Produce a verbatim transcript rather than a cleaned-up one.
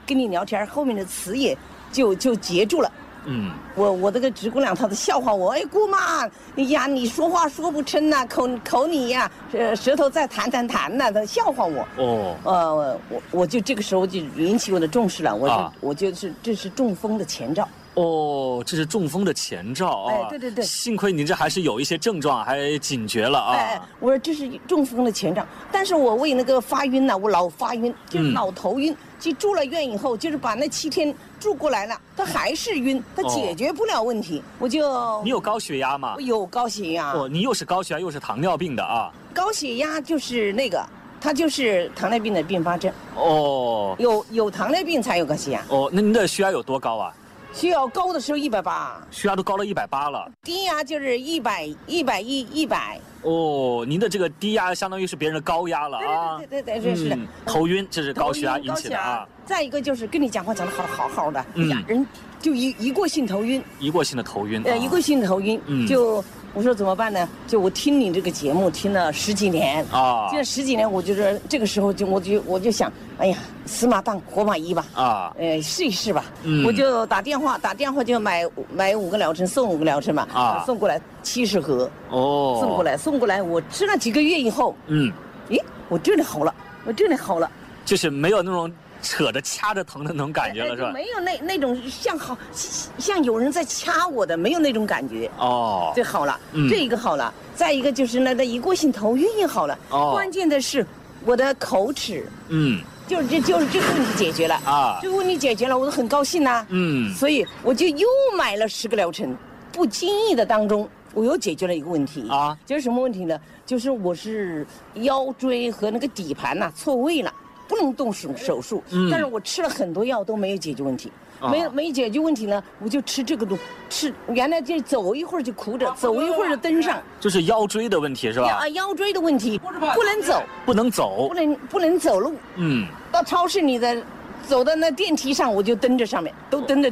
跟你聊天，后面的词也就就接住了。 嗯， 我我这个直姑娘她都笑话我，哎姑妈，哎呀你说话说不成呐、啊，口口你呀、啊，呃舌头在弹弹弹呐、啊，她笑话我。 哦， 呃我我就这个时候就引起我的重视了，我就、啊、我就是这是中风的前兆。 哦，这是中风的前兆啊！ 哎，对对对， 幸亏您这还是有一些症状，还警觉了啊！ 哎，我说这是中风的前兆，但是我为那个发晕呢、啊，我老发晕，就是老头晕。嗯就住了院以后，就是把那七天住过来了，他还是晕，他解决不了问题，哦、我就你有高血压吗？ 我有高血压。 哦，你又是高血压又是糖尿病的啊？ 高血压就是那个，它就是糖尿病的并发症。 哦， 有有糖尿病才有高血压。 哦，那您的血压有多高啊？ 血压高的时候一百八， 血压都高了一百八了。 低压就是一百一百一一百。 哦，您的这个低压相当于是别人的高压了啊！ 对对对对对，是的、 嗯。头晕，这是高血压引起的啊。 再一个就是跟你讲话讲得好好好的，嗯、呀，人就一一过性头晕。 一过性的头晕。 呃，一过性的头晕，嗯、就我说怎么办呢？就我听你这个节目听了十几年啊，听了十几年，我就是这个时候就我就我就想，哎呀，死马当活马医吧啊，呃，试一试吧。嗯、我就打电话打电话就买买五个疗程送五个疗程嘛啊，送过来七十盒哦，送过来送过来，我吃了几个月以后，嗯，咦，我真的好了，我真的好了， 就是没有那种扯着掐着疼的那种感觉了，是吧？ 没有那那种像好像有人在掐我的，没有那种感觉哦，这好了，嗯、这一个好了，再一个就是那那一过性头晕也好了，哦，关键的是我的口齿，嗯。就是这就是这个问题解决了啊！这个问题解决了，我都很高兴呐、啊。嗯，所以我就又买了十个疗程，不经意的当中，我又解决了一个问题啊，就是什么问题呢？就是我是腰椎和那个底盘呐、啊、错位了，不能动手手术。嗯，但是我吃了很多药都没有解决问题。没有没解决问题呢，我就吃这个东吃，原来就走一会儿就苦着，走一会儿就登上， 就是腰椎的问题是吧？ 啊，腰椎的问题，不能走， 不能走， 不能不能走路。嗯，到超市里的，走到那电梯上我就蹬着上面，都蹬着。